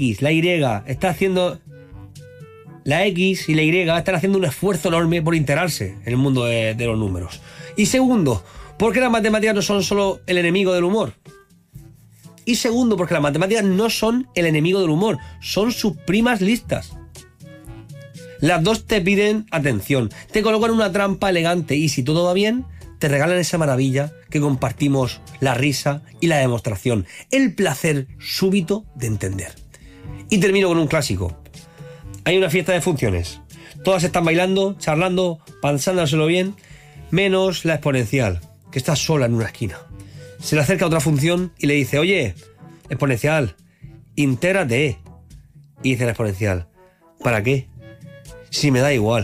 X, la Y, está haciendo... La X y la Y están haciendo un esfuerzo enorme por integrarse en el mundo de los números. Y segundo, porque las matemáticas no son solo el enemigo del humor. Y segundo, porque las matemáticas no son el enemigo del humor, son sus primas listas. Las dos te piden atención, te colocan una trampa elegante y si todo va bien, te regalan esa maravilla que compartimos, la risa y la demostración, el placer súbito de entender. Y termino con un clásico. Hay una fiesta de funciones. Todas están bailando, charlando, pensándoselo bien, menos la exponencial, que está sola en una esquina. Se le acerca a otra función y le dice: oye, exponencial, intégrate. Y dice la exponencial: ¿para qué? Si me da igual.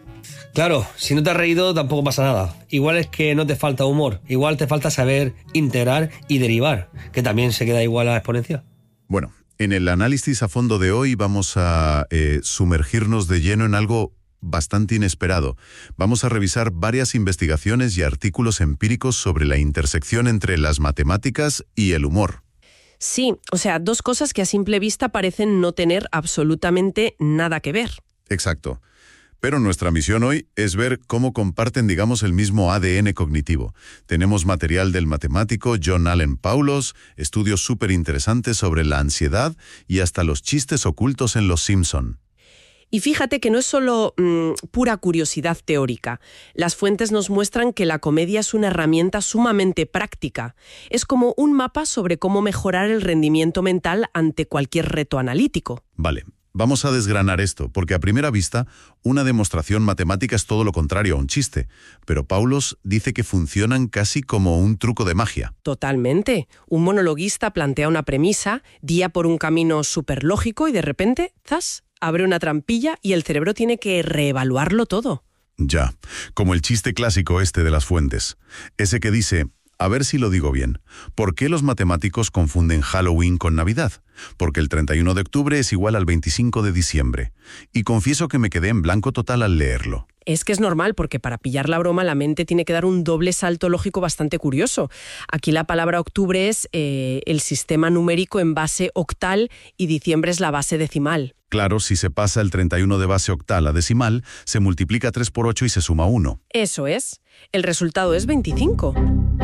Claro, si no te has reído tampoco pasa nada. Igual es que no te falta humor, igual te falta saber integrar y derivar, que también se queda igual a la exponencial. Bueno, en el análisis a fondo de hoy vamos a sumergirnos de lleno en algo bastante inesperado. Vamos a revisar varias investigaciones y artículos empíricos sobre la intersección entre las matemáticas y el humor. Sí, o sea, dos cosas que a simple vista parecen no tener absolutamente nada que ver. Exacto. Pero nuestra misión hoy es ver cómo comparten, digamos, el mismo ADN cognitivo. Tenemos material del matemático John Allen Paulos, estudios súper interesantes sobre la ansiedad y hasta los chistes ocultos en Los Simpson. Y fíjate que no es solo pura curiosidad teórica. Las fuentes nos muestran que la comedia es una herramienta sumamente práctica. Es como un mapa sobre cómo mejorar el rendimiento mental ante cualquier reto analítico. Vale. Vamos a desgranar esto, porque a primera vista, una demostración matemática es todo lo contrario a un chiste, pero Paulos dice que funcionan casi como un truco de magia. Totalmente. Un monologuista plantea una premisa, guía por un camino súper lógico y de repente, ¡zas!, abre una trampilla y el cerebro tiene que reevaluarlo todo. Ya, como el chiste clásico este de las fuentes. Ese que dice: a ver si lo digo bien. ¿Por qué los matemáticos confunden Halloween con Navidad? Porque el 31 de octubre es igual al 25 de diciembre. Y confieso que me quedé en blanco total al leerlo. Es que es normal, porque para pillar la broma la mente tiene que dar un doble salto lógico bastante curioso. Aquí la palabra octubre es el sistema numérico en base octal y diciembre es la base decimal. Claro, si se pasa el 31 de base octal a decimal, se multiplica 3 por 8 y se suma 1. Eso es. El resultado es 25.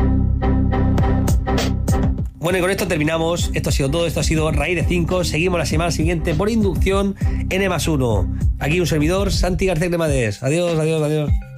Bueno, y con esto terminamos. Esto ha sido todo. Esto ha sido Raíz de 5. Seguimos la semana siguiente por inducción N+1. Aquí un servidor, Santi García Cremades. Adiós, adiós, adiós.